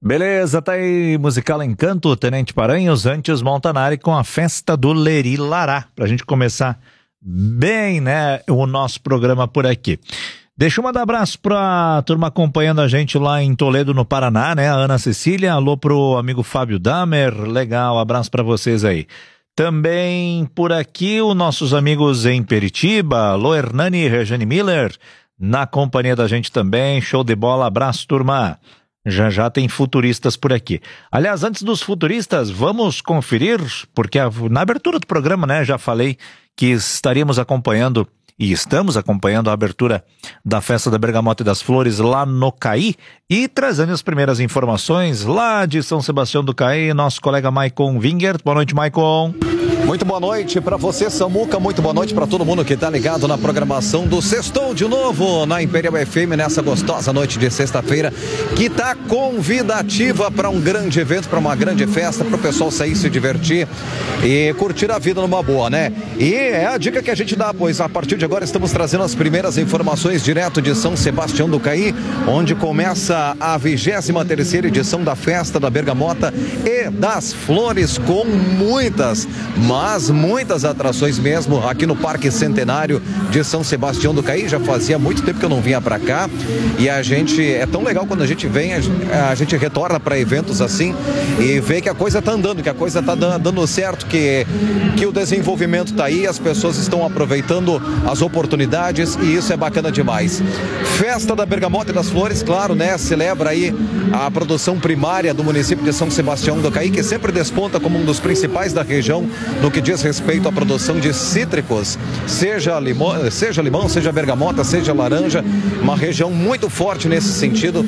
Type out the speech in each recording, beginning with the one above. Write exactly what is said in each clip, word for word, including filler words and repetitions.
Beleza, tá aí Musical Encanto, Tenente Paranhos, antes Montanari com a festa do Leri Lará, pra gente começar bem, né, o nosso programa por aqui. Deixa eu mandar um abraço pra turma acompanhando a gente lá em Toledo, no Paraná, né, a Ana Cecília, alô pro amigo Fábio Damer, legal, abraço pra vocês aí. Também por aqui os nossos amigos em Peritiba, alô Hernani e Rejane Miller, na companhia da gente também, show de bola, abraço turma. Já já tem futuristas por aqui. Aliás, antes dos futuristas, vamos conferir, porque a, na abertura do programa, né, já falei que estaríamos acompanhando, e estamos acompanhando a abertura da Festa da Bergamota e das Flores lá no Caí, e trazendo as primeiras informações lá de São Sebastião do Caí, nosso colega Maicon Wingert. Boa noite, Maicon. Muito boa noite para você, Samuca, muito boa noite para todo mundo que tá ligado na programação do Sextou de novo na Imperial F M nessa gostosa noite de sexta-feira, que tá convidativa para um grande evento, para uma grande festa, para o pessoal sair, se divertir e curtir a vida numa boa, né? E é a dica que a gente dá, pois a partir de agora estamos trazendo as primeiras informações direto de São Sebastião do Caí, onde começa a vigésima terceira edição da Festa da Bergamota e das Flores, com muitas mas muitas atrações mesmo aqui no Parque Centenário de São Sebastião do Caí. Já fazia muito tempo que eu não vinha pra cá e a gente, é tão legal quando a gente vem, a, a gente retorna para eventos assim e vê que a coisa tá andando, que a coisa tá dando certo, que, que o desenvolvimento tá aí, as pessoas estão aproveitando as oportunidades e isso é bacana demais. Festa da Bergamota e das Flores, claro, né, celebra aí a produção primária do município de São Sebastião do Caí, que sempre desponta como um dos principais da região no que diz respeito à produção de cítricos, seja limão, seja limão, seja bergamota, seja laranja, uma região muito forte nesse sentido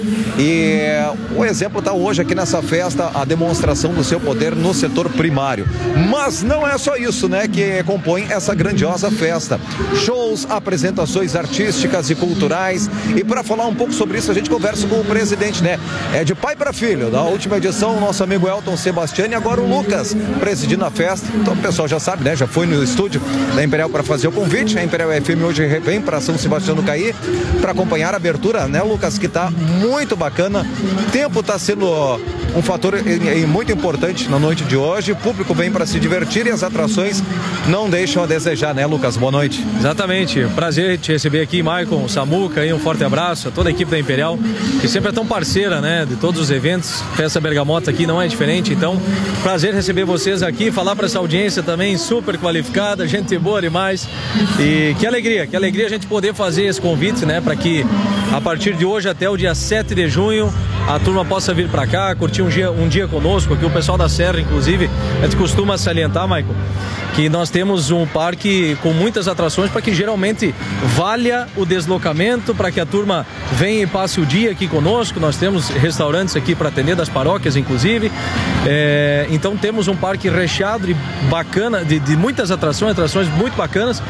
e o exemplo está hoje aqui nessa festa, a demonstração do seu poder no setor primário. Mas não é só isso, né, que compõe essa grandiosa festa. Shows, apresentações artísticas e culturais, e para falar um pouco sobre isso a gente conversa com o presidente, né, é de pai para filho, da última edição o nosso amigo Elton Sebastiani e agora o Lucas presidindo a festa. Então o pessoal já sabe, né? Já foi no estúdio da Imperial para fazer o convite. A Imperial F M hoje vem para São Sebastião do Caí para acompanhar a abertura, né, Lucas? Que tá muito bacana. O tempo tá sendo um fator muito importante na noite de hoje. O público vem para se divertir e as atrações não deixam a desejar, né, Lucas? Boa noite. Exatamente. Prazer te receber aqui, Maicon, Samuca, aí um forte abraço a toda a equipe da Imperial, que sempre é tão parceira, né, de todos os eventos. Festa Bergamota aqui não é diferente. Então, prazer receber vocês aqui, falar para essa audiência também super qualificada, gente boa demais. E que alegria, que alegria a gente poder fazer esse convite, né, para que a partir de hoje até o dia sete de junho a turma possa vir para cá, curtir um dia, um dia conosco aqui. O pessoal da Serra, inclusive, a gente costuma salientar, Maicon, que nós temos um parque com muitas atrações para que geralmente valha o deslocamento, para que a turma venha e passe o dia aqui conosco. Nós temos restaurantes aqui para atender, das paróquias inclusive, é, então temos um parque recheado de bacana, de, de muitas atrações, atrações muito bacanas,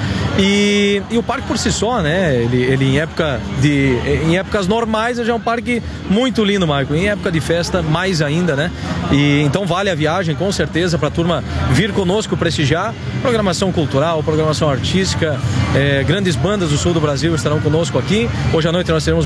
e, e o parque por si só, né, ele, ele em época de, em épocas normais já é um parque muito lindo, Maicon, em época de festa mais ainda, né, e então vale a viagem com certeza para a turma vir conosco prestigiar. Programação cultural, programação artística, é, grandes bandas do sul do Brasil estarão conosco aqui. Hoje à noite nós teremos